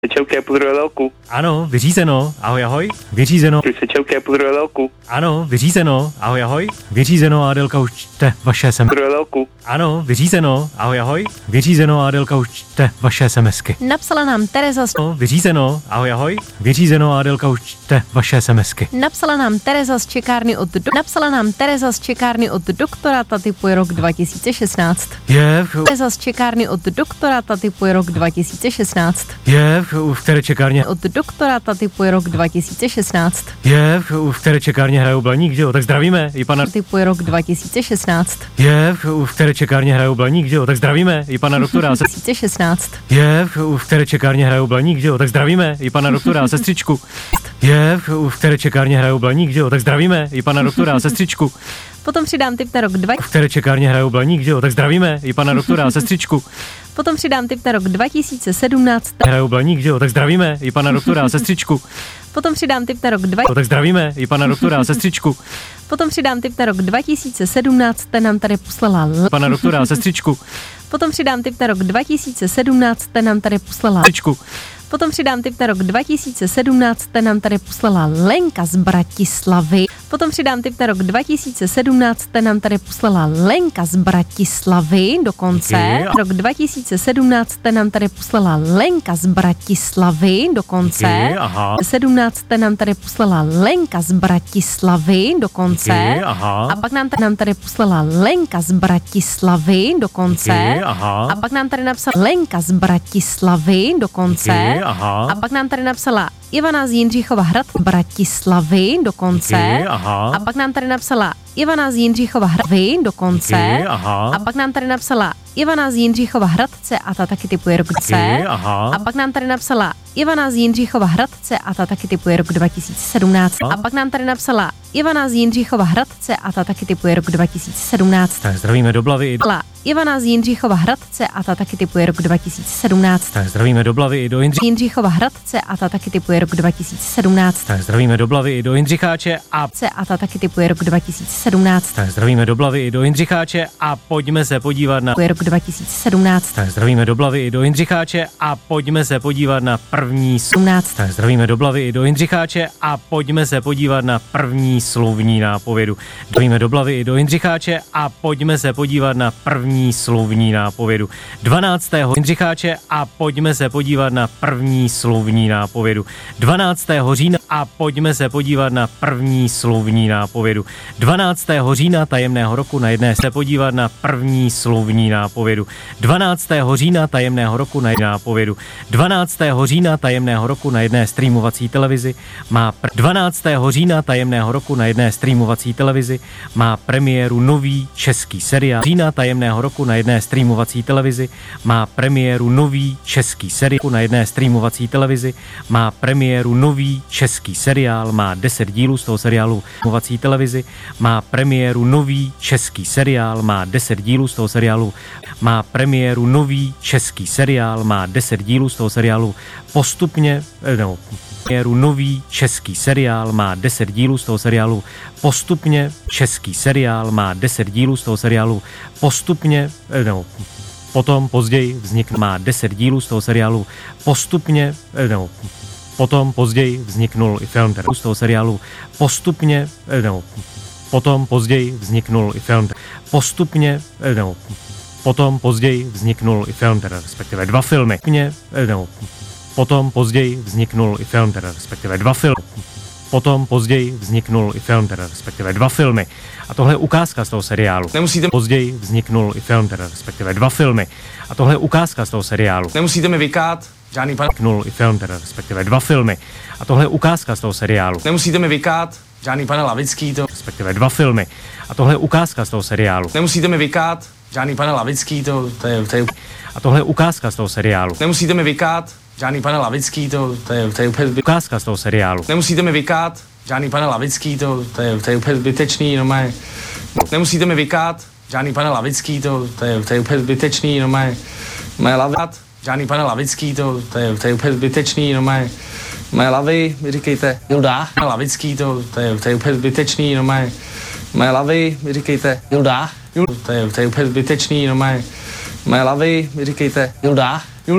Čauky, pozdravuje Lelku. Ano, vyřízeno. Ahoj, ahoj. Vyřízeno. Čauky, pozdravuje Lelku. Ano, vyřízeno. Ahoj, ahoj. Vyřízeno, Adelka už čte vaše SMS. Pozdravuje Lelku. Ano, vyřízeno. Ahoj, ahoj. Vyřízeno, Adelka už čte vaše SMSky. Napsala nám Tereza. Vyřízeno. Ahoj, ahoj. Vyřízeno, Adelka už čte vaše SMSky. Napsala nám Tereza z čekárny od doktora, ta typuje rok 2016. Tereza z čekárny od doktora, ta typuje rok 2016. V které čekárně? Od doktora, ta typuje rok 2016. V které čekárně hrajou Blaník, že jo? Tak zdravíme i pana... Typuje rok 2016. V které čekárně hrajou Blaník, že jo? Tak zdravíme i pana doktora. 2016. V které čekárně hrajou Blaník, že jo? Tak zdravíme i pana doktora a sestřičku. V které čekárně hrajou Blaník, že jo? Tak zdravíme i pana doktora a sestřičku. Potom přidám tip na rok V které čekárně hrajou Blaník, že jo? Tak zdravíme i pana doktora a sestřičku. Potom přidám tip na rok 2017. Hrajou Blaník, že jo? Tak zdravíme i pana doktora a sestřičku. Potom přidám tip na rok Tak zdravíme i pana doktora a sestřičku. Potom přidám tip na rok 2017, ten nám tady poslala Pana doktora a sestřičku. Potom přidám tip na rok 2017, ten nám tady poslala Potom přidám tip na rok 2017, ten nám tady poslala Lenka z Bratislavy. Potom přidám tip na rok 2017, ten nám tady poslala Lenka z Bratislavy dokonce. Rok 2017, ten nám tady poslala Lenka z Bratislavy dokonce. 17, ten nám tady poslala Lenka z Bratislavy dokonce. A pak nám tady poslala Lenka z Bratislavy dokonce. A pak nám tady napsala Lenka z Bratislavy dokonce. A pak nám tady napsala Ivana z Jindřichova Hrad Bratislavy dokonce. A pak nám tady napsala Ivana z Jindřichova Hradvy dokonce. A pak nám tady napsala Ivana z Jindřichova Hradce a ta taky typuje rok C. A pak nám tady napsala Ivana z Jindřichova Hradce a ta taky typuje rok 2017. A pak nám tady napsala Ivana z Jindřichova Hradce a ta taky typuje rok 2017. Tak zdravíme do Blavy. Ivana z Jindřichova Hradce a ta taky typuje rok 2017. Tak zdravíme do Blavy i do Jindřichova Hradce a ta taky typuje rok 2017. Tak zdravíme do Blavy i do Jindřicháče a ta taky typuje rok 2017. Tak zdravíme do Blavy i do Jindřicháče a pojďme se podívat na rok 2017. Tak zdravíme do Blavy i do Jindřicháče a pojďme se podívat na první 17. Tak zdravíme do Blavy i do Jindřicháče a pojďme se podívat na první slovní nápovědu. Zdravíme do Blavy i do Jindřicháče a pojďme se podívat na první slovní nápovědu. 12. Jindřicháče a pojďme se podívat na první slovní nápovědu. 12. října a pojďme se podívat na první slovní nápovědu. 12. října tajemného roku na jedné se podívat na první slovní nápovědu. 12. října tajemného roku na nápovědu. 12. října tajemného roku na jedné streamovací televizi má 12. října tajemného roku na jedné streamovací televizi má premiéru nový český seriál. Října tajemného roku na jedné streamovací televizi má premiéru nový český seriál. Na jedné streamovací televizi má premiéru nový český seriál, má 10 dílů z toho seriálu. Streamovací televizi má premiéru nový český seriál, má 10 dílů z toho seriálu. Má premiéru nový český seriál, má 10 dílů z toho seriálu. Postupně, premiéru nový český seriál, má 10 dílů z toho seriálu. Postupně český seriál, má 10 dílů z toho seriálu. Postupně, potom později vznikl, má 10 dílů z toho seriálu. Postupně, potom později vzniknul i film z toho seriálu. Postupně, potom později vzniknul i film. Postupně, potom později vzniknul i film, respektive dva filmy. Potom později vzniknul i film, respektive dva filmy. Potom později vzniknul i film, respektive dva filmy. A tohle je ukázka z toho seriálu. Nemusíte... Později vzniknul i film, respektive dva filmy. A tohle je ukázka z toho seriálu. Nemusíte mi vykát, žádný pan... Vzniknul i film, respektive dva filmy. A tohle je ukázka z toho seriálu. Nemusíte mi vykát, žádný pane Lavický, to... Respektive dva filmy. A tohle je ukázka z toho seriálu. Nemusíte mi vykát, žádný pane Lavický, to je... A tohle je ukázka z toho seriálu. Nemusíte mi vykát, žádný pane Lavický, to je úplně... Ukázka z toho seriálu. Nemusíte mi vykát, žádný pane Lavický, to je úplně zbytečný, no mé... Nemusíte mi vykát, žádný pane Lavický, to je úplně zbytečný, no mé lavát, žádný pane Lavický, to je úplně zbytečný, no mé lavy, mi říkejte, Hilda, Lavický, to je úplně zbytečný, no mé lavy, mi říkejte, Hilda, to je úplně zbytečný, no mé lavy, mi říkejte, Hilda.